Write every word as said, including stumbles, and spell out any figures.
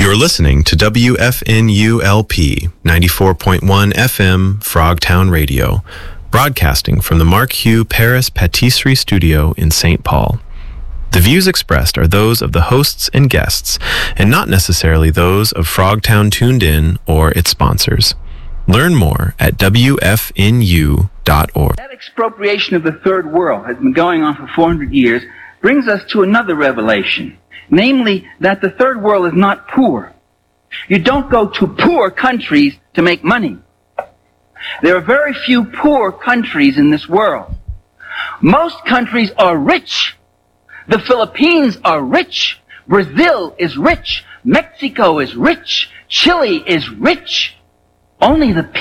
You're listening to W F N U L P ninety-four point one F M Frogtown Radio, broadcasting from the Mark Hugh Paris Patisserie Studio in Saint Paul. The views expressed are those of the hosts and guests, and not necessarily those of Frogtown Tuned In or its sponsors. Learn more at W F N U dot org. That expropriation of the third world has been going on for four hundred years, brings us to another revelation, namely that the third world is not poor. You don't go to poor countries to make money. There are very few poor countries in this world. Most countries are rich. The Philippines are rich. Brazil is rich. Mexico is rich. Chile is rich. Only the